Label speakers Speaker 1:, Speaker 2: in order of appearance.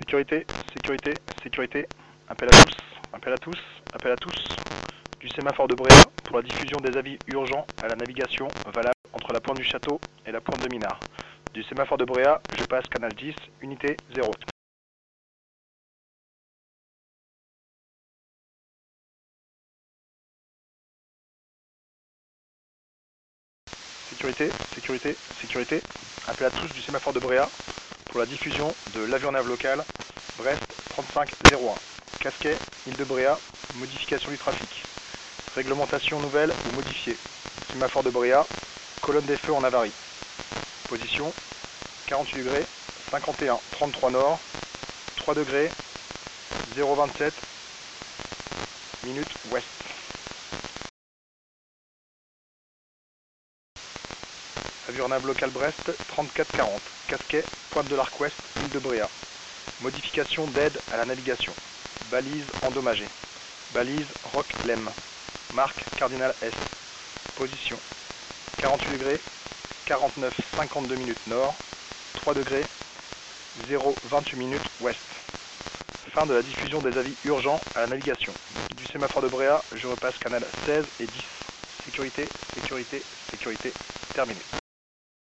Speaker 1: Sécurité, sécurité, sécurité. Appel à tous, appel à tous, appel à tous. Du sémaphore de Bréa pour la diffusion des avis urgents à la navigation valable entre la pointe du château et la pointe de Minard. Du sémaphore de Bréa, je passe canal 10, unité 0. Sécurité, sécurité, sécurité. Appel à tous du sémaphore de Bréa pour la diffusion de l'avionave locale Brest 3501. Casquet, île de Bréa, modification du trafic. Réglementation nouvelle ou modifiée. Sémaphore de Bréa, colonne des feux en avarie. Position 48 degrés, 51, 33 nord, 3 degrés, 027 minutes ouest. Avionave locale Brest 3440. Casquet, pointe de l'Arc Ouest, île de Bréa. Modification d'aide à la navigation. Balise endommagée. Balise Rock Lem. Marque Cardinal S. Position 48 degrés, 49, 52 minutes nord, 3 degrés, 028 minutes ouest. Fin de la diffusion des avis urgents à la navigation. Du sémaphore de Bréa, je repasse canal 16 et 10. Sécurité, sécurité, sécurité, terminé.